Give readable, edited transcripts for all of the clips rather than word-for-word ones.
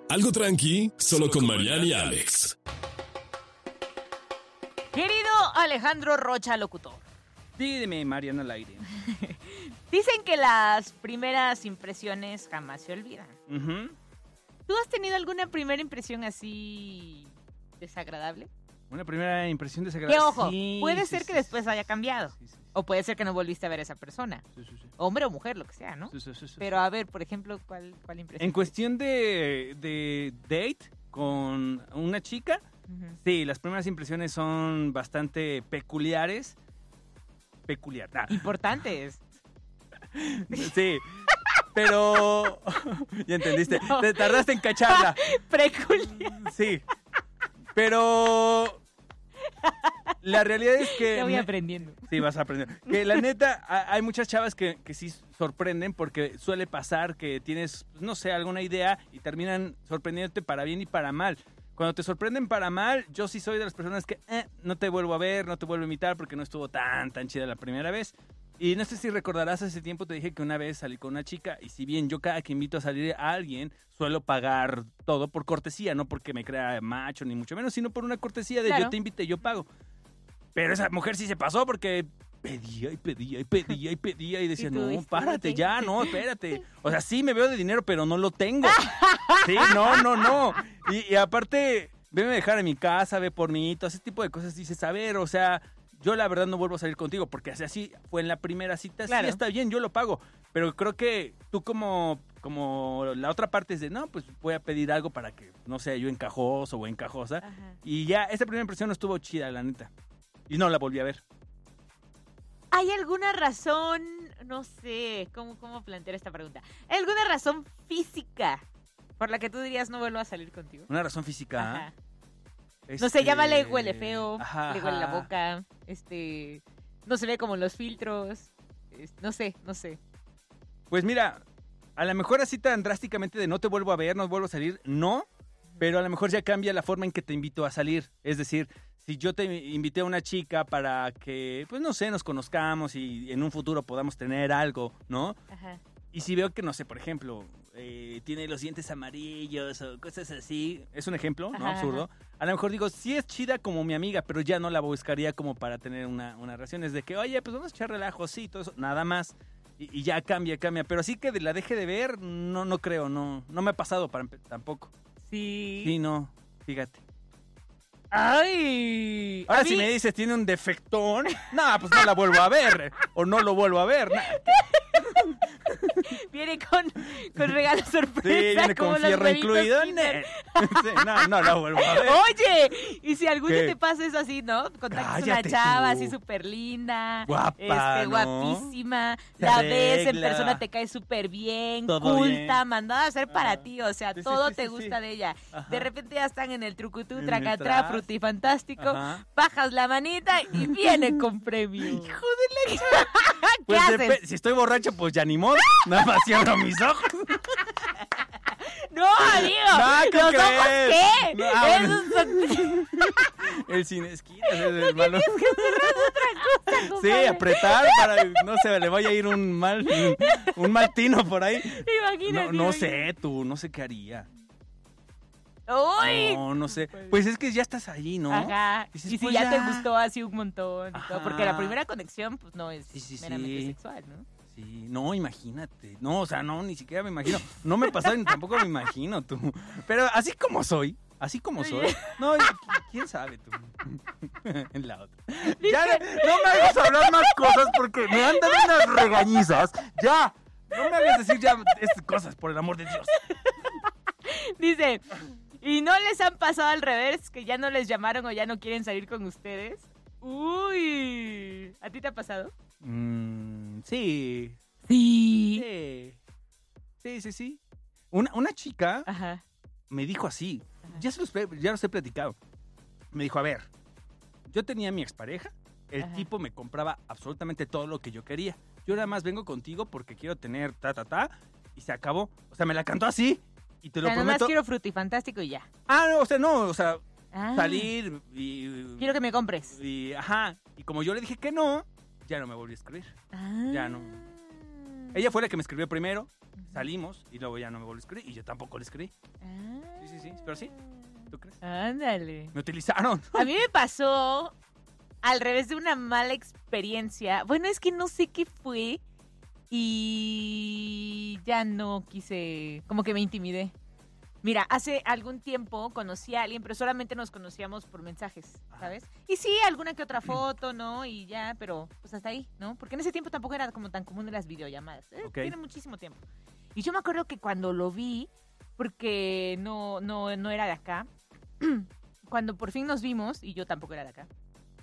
Algo tranqui, solo con Mariana y Alex. Querido Alejandro Rocha, locutor. Dime, Mariana al aire. Dicen que las primeras impresiones jamás se olvidan. Ujú. ¿Tú has tenido alguna primera impresión así desagradable? Una primera impresión desagradable. Que ojo, Sí, puede sí, ser sí, que sí, después haya cambiado. Sí, sí, sí. O puede ser que no volviste a ver a esa persona. Sí, sí, sí. Hombre o mujer, lo que sea, ¿no? Sí, sí, sí, sí. Pero a ver, por ejemplo, ¿cuál impresión? En cuestión de date con una chica, Ujú. sí, las primeras impresiones son bastante peculiares. Peculiar. Importantes. Sí. Pero. Ya entendiste. No. Te tardaste en cacharla. Peculiar. Sí. Pero. La realidad es que. Ya voy aprendiendo. Sí, vas a aprender. Que la neta, hay muchas chavas que sí sorprenden porque suele pasar que tienes, no sé, alguna idea y terminan sorprendiéndote para bien y para mal. Cuando te sorprenden para mal, yo sí soy de las personas que no te vuelvo a ver, no te vuelvo a invitar porque no estuvo tan chida la primera vez. Y no sé si recordarás, hace tiempo te dije que una vez salí con una chica y si bien yo cada que invito a salir a alguien suelo pagar todo por cortesía, no porque me crea macho ni mucho menos, sino por una cortesía de Claro. yo te invité, yo pago. Pero esa mujer sí se pasó porque pedía y pedía y pedía y pedía y decía, Y tú no, dijiste, párate "Ok". ya, no, espérate. O sea, sí me veo de dinero, pero no lo tengo. Sí, no. Y aparte, veme a dejar en mi casa, ve por mí, todo ese tipo de cosas. Dices, a ver, o sea, yo la verdad no vuelvo a salir contigo porque así fue en la primera cita. Claro. Sí, está bien, yo lo pago. Pero creo que tú como la otra parte es de, no, pues voy a pedir algo para que no sea yo encajoso o encajosa. Ajá. Y ya, esa primera impresión no estuvo chida, la neta. Y no la volví a ver. ¿Hay alguna razón, no sé, cómo plantear esta pregunta? ¿Hay alguna razón física por la que tú dirías no vuelvo a salir contigo? Una razón física. Ajá. ¿eh? No sé, llámale huele feo, Ajá, le huele la ajá. boca, no se ve como en los filtros, no sé. Pues mira, a lo mejor así tan drásticamente de no te vuelvo a ver, no vuelvo a salir, no. Pero a lo mejor ya cambia la forma en que te invito a salir. Es decir, si yo te invité a una chica para que, pues no sé, nos conozcamos y en un futuro podamos tener algo, ¿no? Ajá. Y si veo que, no sé, por ejemplo, tiene los dientes amarillos o cosas así, es un ejemplo, ¿no? Ajá, Absurdo. A lo mejor digo, sí es chida como mi amiga, pero ya no la buscaría como para tener una relación. Es de que, oye, pues vamos a echar relajo, sí, todo eso, nada más. Y ya cambia. Pero así que la deje de ver, no creo, no me ha pasado tampoco. Sí. Sí, no, fíjate. ¡Ay! Ahora A si mí- me dices tiene un defectón, no, pues no la vuelvo a ver. O no lo vuelvo a ver. Viene con regalo sorpresa. Sí, viene como con los fierro huevitos incluido. Kinder. Sí, no la vuelvo a ver. Oye, y si algún día ¿Qué? te pasa eso así, ¿no? Contactas a una Cállate chava tú. así súper linda, Guapa, ¿no? guapísima, Se la ves, en arregla. persona te cae súper bien, Todo culta, bien. mandada a hacer para Ajá. ti, o sea, Sí, sí, todo sí, te sí, gusta sí. de ella. Ajá. De repente ya están en el trucutú, En el tracatrá, tras. frutifantástico, Ajá. bajas la manita y viene con premio. Hijo de la ¿Qué Pues haces? si estoy borracho, pues ya ni modo. Nada más cierro mis ojos. No, amigo, ¿cómo ¿los ojos crees? qué? No, bueno. Esos son... El sin esquinas es el malo. Sí, compadre. apretar para no se le vaya a ir un mal tino por ahí. Imagínate. No sé, no sé qué haría. ¡Uy! No sé. Pues es que ya estás ahí, ¿no? Ajá. Dices, Y si pues ya te gustó así un montón y todo, Ajá. porque la primera conexión pues no es Sí. meramente sexual, ¿no? Sí, no, imagínate. No, o sea, no, ni siquiera me imagino. No me pasó ni tampoco me imagino tú. Pero así como soy, no, quién sabe tú. En la otra. Ya, no me hagas hablar más cosas porque me andan unas regañizas. Ya, no me hagas decir ya estas cosas, por el amor de Dios. Dice, ¿y no les han pasado al revés que ya no les llamaron o ya no quieren salir con ustedes? Uy, ¿a ti te ha pasado? Sí. Sí. Sí. Una chica Ajá. me dijo así, Ajá. ya los he platicado. Me dijo, a ver, yo tenía a mi expareja, el Ajá. tipo me compraba absolutamente todo lo que yo quería. Yo nada más vengo contigo porque quiero tener y se acabó. O sea, me la cantó así y te O lo sea, nomás prometo. quiero frutifantástico y ya. No, Ah, salir y... Quiero que me compres. Y, ajá, y como yo le dije que no, ya no me volví a escribir. Ah. Ya no. Ella fue la que me escribió primero Salimos y luego ya no me volvió a escribir y yo tampoco le escribí. Sí, pero sí. ¿Tú crees? Ándale. Me utilizaron. A mí me pasó al revés de una mala experiencia. Bueno, es que no sé qué fue y ya no quise, como que me intimidé. Mira, hace algún tiempo conocí a alguien, pero solamente nos conocíamos por mensajes, ¿sabes? Y sí, alguna que otra foto, ¿no? Y ya, pero pues hasta ahí, ¿no? Porque en ese tiempo tampoco era como tan común de las videollamadas. Tiene muchísimo tiempo. Y yo me acuerdo que cuando lo vi, porque no era de acá, cuando por fin nos vimos, y yo tampoco era de acá,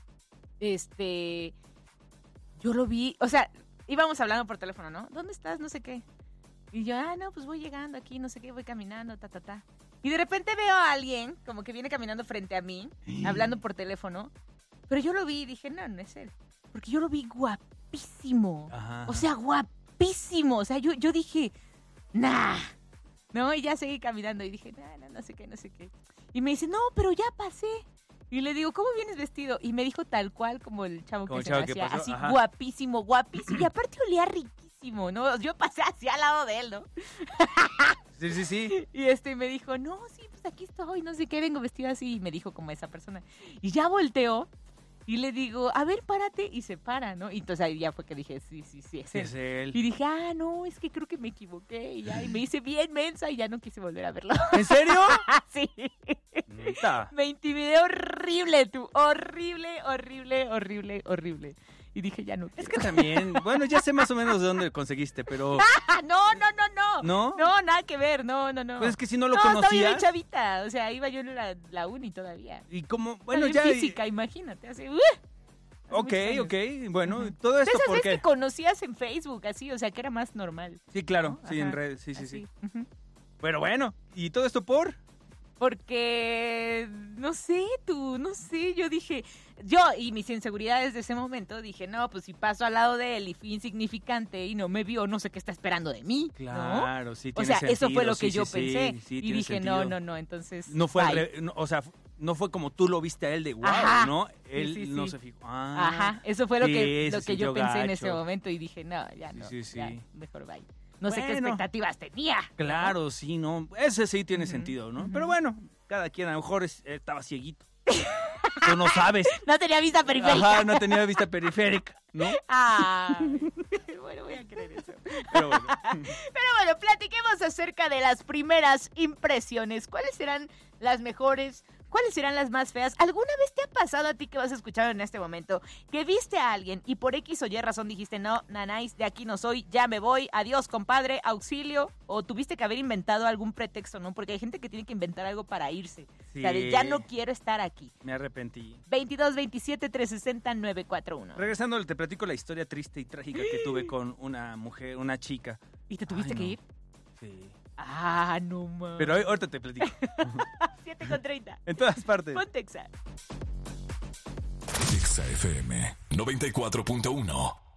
yo lo vi, o sea, íbamos hablando por teléfono, ¿no? ¿Dónde estás? No sé qué. Y yo, no, pues voy llegando aquí, no sé qué, voy caminando, Y de repente veo a alguien como que viene caminando frente a mí, hablando por teléfono. Pero yo lo vi y dije, no es él. Porque yo lo vi guapísimo. Ajá. O sea, guapísimo. O sea, yo dije, nah. ¿No? Y ya seguí caminando y dije, no sé qué. Y me dice, no, pero ya pasé. Y le digo, ¿cómo vienes vestido? Y me dijo tal cual como el chavo que se me hacía. Así, ajá. guapísimo. Y aparte olía riquísimo, ¿no? Yo pasé hacia al lado de él, ¿no? Sí. Y me dijo, no, sí, pues aquí estoy, no sé qué, vengo vestida así. Y me dijo como esa persona. Y ya volteó y le digo, a ver, párate. Y se para, ¿no? Y entonces ahí ya fue que dije, sí, es él. Y dije, no, es que creo que me equivoqué. Y me hice bien mensa y ya no quise volver a verlo. ¿En serio? Sí. ¿Neta? Me intimidé horrible, tú. Horrible. Y dije, ya no quiero. Es que también, bueno, ya sé más o menos de dónde conseguiste, pero... No. ¿No? No, nada que ver, no. Pues es que si no lo conocía. conocías... No, estaba bien chavita, o sea, iba yo en la uni todavía. Y como, bueno, ya... ya... física, imagínate, así... Ok, bueno, todo esto esas porque... veces que conocías en Facebook, así, o sea, que era más normal. Sí, claro, ¿no? sí, Ajá, en redes, sí. Uh-huh. Pero bueno, ¿y todo esto por...? Porque, no sé, yo dije, y mis inseguridades de ese momento, dije, no, pues si paso al lado de él y fui insignificante y no me vio, no sé qué está esperando de mí, Claro, ¿no? sí, o tiene sea, sentido, eso fue lo que sí, yo pensé, sí, y dije, sentido. no, entonces, No fue, no fue como tú lo viste a él de wow, ajá, ¿no? Él sí. no se fijó. Ajá, eso fue lo que yo pensé en ese gacho. momento y dije, no, ya no, Sí. ya, mejor bye. No sé qué expectativas tenía. Claro, sí, no, ese sí tiene sentido, ¿no? Pero bueno, cada quien a lo mejor estaba cieguito. Tú no sabes. No tenía vista periférica. Ajá, no tenía vista periférica, ¿no? Bueno, voy a creer eso. Pero bueno. Pero bueno, platiquemos acerca de las primeras impresiones. ¿Cuáles serán las mejores? ¿Cuáles serán las más feas? ¿Alguna vez te ha pasado a ti que vas a escuchar en este momento que viste a alguien y por X o Y razón dijiste, no, nanáis, de aquí no soy, ya me voy, adiós, compadre, auxilio? ¿O tuviste que haber inventado algún pretexto, no? Porque hay gente que tiene que inventar algo para irse. Sí. O sea, de, ya no quiero estar aquí. Me arrepentí. 22-27-360-941. Regresando, te platico la historia triste y trágica que tuve con una mujer, una chica. ¿Y te tuviste que ir? Sí. No mames. Pero ahorita te platico. 7:30. En todas partes. Ponte Exa. Exa FM 94.1.